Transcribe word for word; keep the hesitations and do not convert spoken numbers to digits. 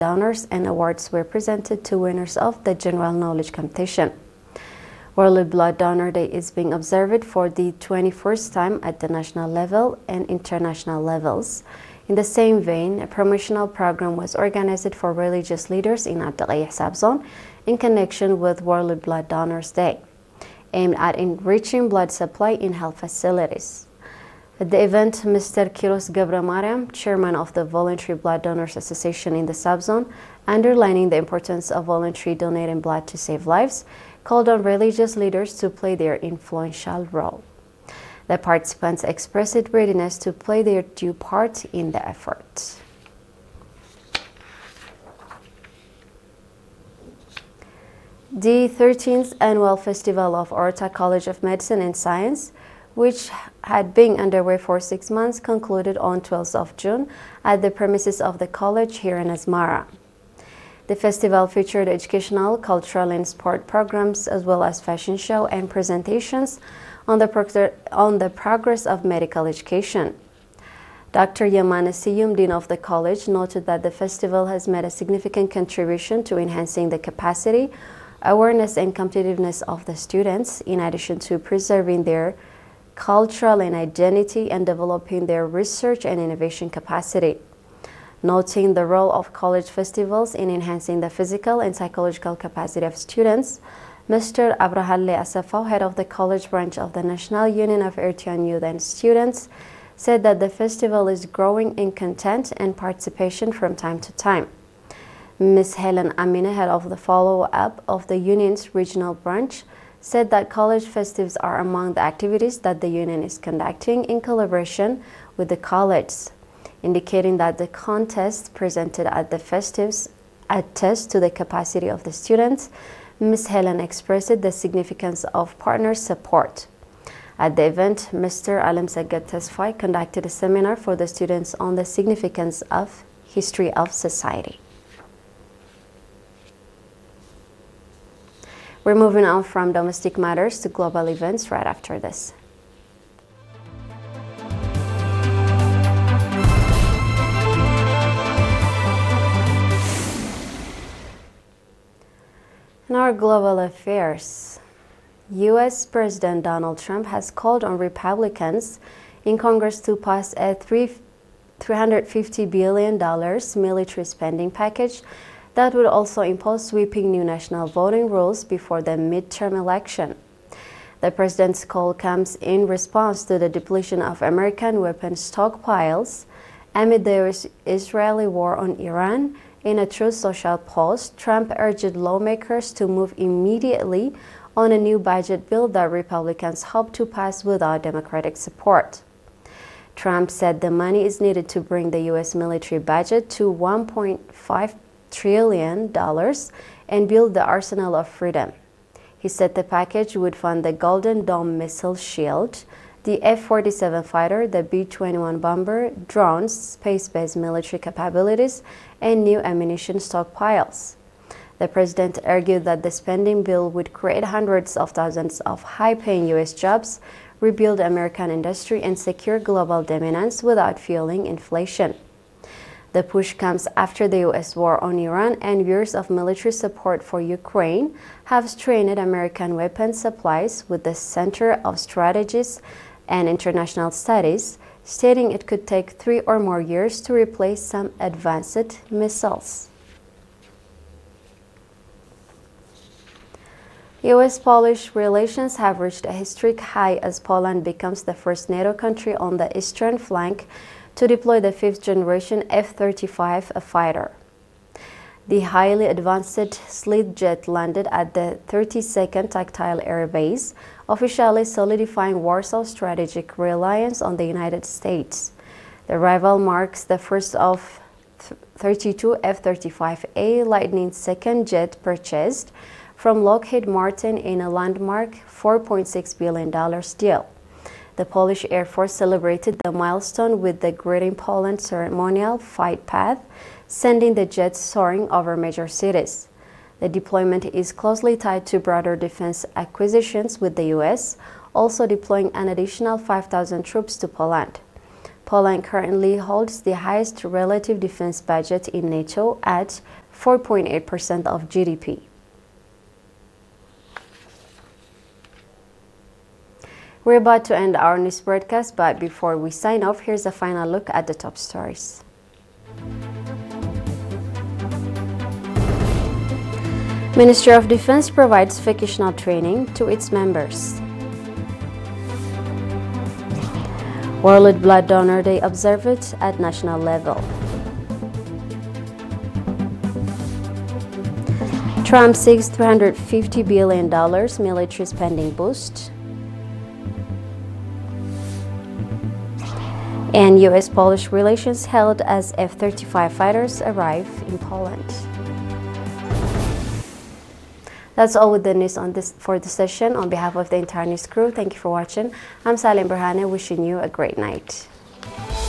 Donors and awards were presented to winners of the general knowledge competition. World Blood Donor Day is being observed for the twenty-first time at the national level and international levels. In the same vein, a promotional program was organized for religious leaders in Abdelghayah subzone in connection with World Blood Donors Day, aimed at enriching blood supply in health facilities. At the event, Mister Kiros Gabramariam, chairman of the Voluntary Blood Donors Association in the subzone, underlining the importance of voluntary donating blood to save lives, called on religious leaders to play their influential role. The participants expressed readiness to play their due part in the effort. The thirteenth Annual Festival of Orta College of Medicine and Science, which had been underway for six months, concluded on twelfth of June at the premises of the college here in Asmara. The festival featured educational, cultural, and sport programs, as well as fashion show and presentations on the, on the progress of medical education. Doctor Yamana Siyum, Dean of the college, noted that the festival has made a significant contribution to enhancing the capacity, awareness, and competitiveness of the students, in addition to preserving their cultural and identity and developing their research and innovation capacity. Noting the role of college festivals in enhancing the physical and psychological capacity of students, Mister Abrahalle Asafau, head of the college branch of the National Union of Eritrean Youth and Students, said that the festival is growing in content and participation from time to time. Miz Helen Amina, head of the follow-up of the union's regional branch, said that college festives are among the activities that the union is conducting in collaboration with the college, indicating that the contests presented at the festives attest to the capacity of the students. Miz Helen expressed the significance of partner support. At the event, Mister Alam Sagat Tesfai conducted a seminar for the students on the significance of history of society. We're moving on from domestic matters to global events right after this. In our global affairs, U S President Donald Trump has called on Republicans in Congress to pass a three hundred fifty billion dollars military spending package that would also impose sweeping new national voting rules before the midterm election. The president's call comes in response to the depletion of American weapons stockpiles amid the Israeli war on Iran. In a Truth Social post, Trump urged lawmakers to move immediately on a new budget bill that Republicans hope to pass without Democratic support. Trump said the money is needed to bring the U S military budget to one point five trillion dollars and build the arsenal of freedom. He said the package would fund the Golden Dome missile shield, the F forty-seven fighter, the B twenty-one bomber, drones, space-based military capabilities, and new ammunition stockpiles. The president argued that the spending bill would create hundreds of thousands of high-paying U S jobs, rebuild American industry, and secure global dominance without fueling inflation. The push comes after the U S war on Iran and years of military support for Ukraine have strained American weapons supplies, with the Center of Strategies and International Studies stating it could take three or more years to replace some advanced missiles. U S-Polish relations have reached a historic high as Poland becomes the first NATO country on the eastern flank to deploy the fifth-generation F thirty-five fighter. The highly advanced Sled jet landed at the thirty-second Tactile Air Base, officially solidifying Warsaw's strategic reliance on the United States. The arrival marks the first of thirty-two F thirty-five A Lightning second jet purchased from Lockheed Martin in a landmark four point six billion dollars deal. The Polish Air Force celebrated the milestone with the Greeting Poland ceremonial flight path, sending the jets soaring over major cities. The deployment is closely tied to broader defense acquisitions, with the U S also deploying an additional five thousand troops to Poland. Poland currently holds the highest relative defense budget in NATO at four point eight percent of G D P. We're about to end our news broadcast, but before we sign off, here's a final look at the top stories. Ministry of Defense provides vocational training to its members. World Blood Donor Day observed at national level. Trump seeks three hundred fifty billion dollars military spending boost. And U S Polish relations held as F thirty-five fighters arrive in Poland. That's all with the news on this for the session. On behalf of the entire news crew, thank you for watching. I'm Salim Berhane, wishing you a great night.